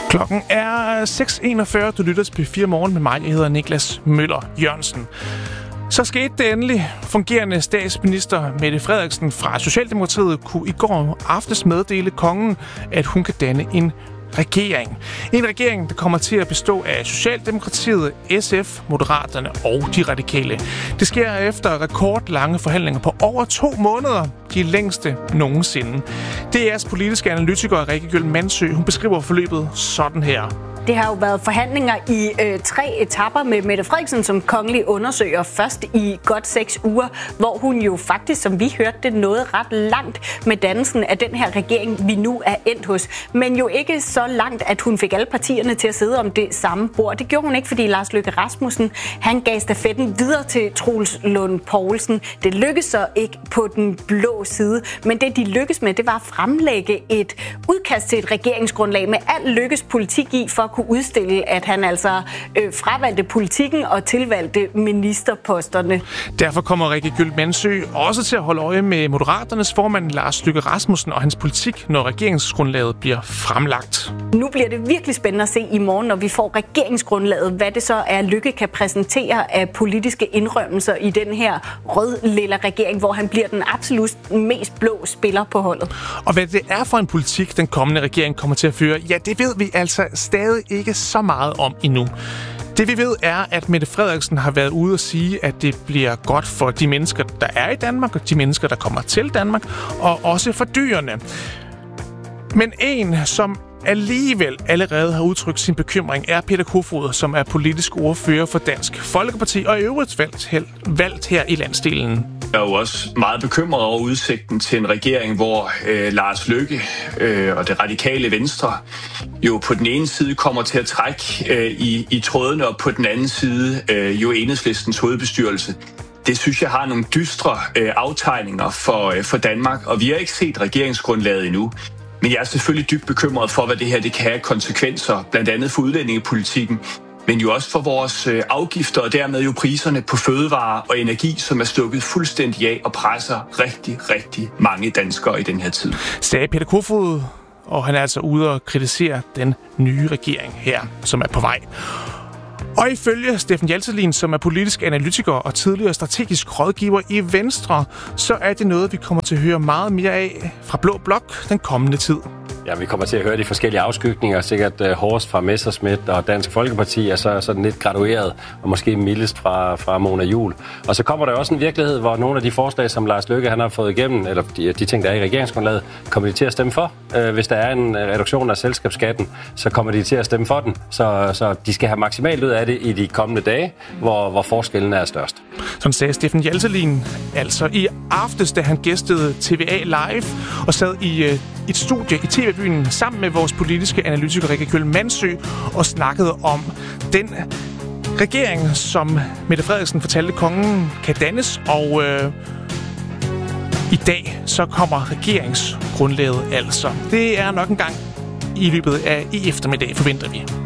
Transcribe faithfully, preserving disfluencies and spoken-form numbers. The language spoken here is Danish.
Klokken er seks enogfyrre. Du lytter til P fire Morgen med mig. Jeg hedder Niklas Møller Jørgensen. Så skete det endelig. Fungerende statsminister Mette Frederiksen fra Socialdemokratiet kunne i går aftes meddele kongen, at hun kan danne en regering. En regering, der kommer til at bestå af Socialdemokratiet, S F, Moderaterne og De Radikale. Det sker efter rekordlange forhandlinger på over to måneder. De længste nogensinde. D R's politiske analytiker Rikke Gyld Mandsø, hun beskriver forløbet sådan her. Det har jo været forhandlinger i øh, tre etapper med Mette Frederiksen som kongelig undersøger. Først i godt seks uger, hvor hun jo faktisk, som vi hørte det, nåede ret langt med dannelsen af den her regering, vi nu er endt hos. Men jo ikke så langt, at hun fik alle partierne til at sidde om det samme bord. Det gjorde hun ikke, fordi Lars Løkke Rasmussen, han gav stafetten videre til Troels Lund Poulsen. Det lykkedes så ikke på den blå side. Men det, de lykkedes med, det var at fremlægge et udkast til et regeringsgrundlag med al Løkkes politik i, for at kunne udstille, at han altså øh, fravalgte politikken og tilvalgte ministerposterne. Derfor kommer Rikke Gyld Mandsø også til at holde øje med Moderaternes formand Lars Løkke Rasmussen og hans politik, når regeringsgrundlaget bliver fremlagt. Nu bliver det virkelig spændende at se i morgen, når vi får regeringsgrundlaget, hvad det så er, Løkke kan præsentere af politiske indrømmelser i den her rød-lilla regering, hvor han bliver den absolut mest blå spiller på holdet. Og hvad det er for en politik, den kommende regering kommer til at føre, ja, det ved vi altså stadig ikke så meget om endnu. Det vi ved er, at Mette Frederiksen har været ude og sige, at det bliver godt for de mennesker, der er i Danmark, og de mennesker, der kommer til Danmark, og også for dyrene. Men en, som alligevel allerede har udtrykt sin bekymring, er Peter Kofod, som er politisk ordfører for Dansk Folkeparti og i øvrigt valgt, valgt her i landsdelen. Jeg er jo også meget bekymret over udsigten til en regering, hvor øh, Lars Løkke øh, og det radikale Venstre jo på den ene side kommer til at trække øh, i, i trådene, og på den anden side øh, jo Enhedslistens hovedbestyrelse. Det synes jeg har nogle dystre øh, aftegninger for, øh, for Danmark, og vi har ikke set regeringsgrundlaget endnu. Men jeg er selvfølgelig dybt bekymret for, hvad det her det kan have konsekvenser, blandt andet for udlændingepolitikken, men jo også for vores afgifter og dermed jo priserne på fødevarer og energi, som er stukket fuldstændig af og presser rigtig, rigtig mange danskere i den her tid. Sagde Peter Kofod, og han er altså ude og kritisere den nye regering her, som er på vej. Og ifølge Steffen Hjaltelin, som er politisk analytiker og tidligere strategisk rådgiver i Venstre, så er det noget, vi kommer til at høre meget mere af fra Blå Blok den kommende tid. Ja, vi kommer til at høre de forskellige afskygninger, sikkert uh, hårdest fra Messerschmidt og Dansk Folkeparti, og så sådan lidt gradueret, og måske mildest fra, fra Mona Juul. Og så kommer der også en virkelighed, hvor nogle af de forslag, som Lars Løkke han har fået igennem, eller de, de ting, der er i regeringsgrundlaget, kommer de til at stemme for. Uh, hvis der er en reduktion af selskabsskatten, så kommer de til at stemme for den. Så, så de skal have maksimalt ud af det i de kommende dage, hvor, hvor forskellen er størst. Sådan sagde Steffen Hjaltelin altså i aftes, da han gæstede T V A Live og sad i uh, et studie i T V-byen sammen med vores politiske analytiker Rikke Gyld Mandsø og snakkede om den regering, som Mette Frederiksen fortalte kongen kan dannes, og øh, i dag så kommer regeringsgrundlaget altså. Det er nok en gang i løbet af i eftermiddag, forventer vi.